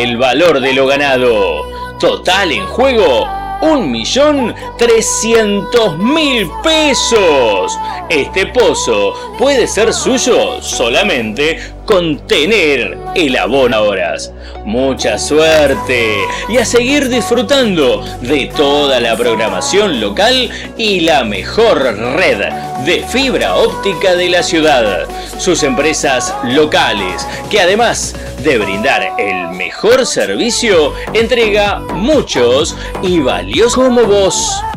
el valor de lo ganado. Total en juego 1.300.000 pesos. Este pozo puede ser suyo solamente con tener el abono horas. Mucha suerte y a seguir disfrutando de toda la programación local y la mejor red de fibra óptica de la ciudad. Sus empresas locales, que además de brindar el mejor servicio, entrega muchos y valiosos como vos.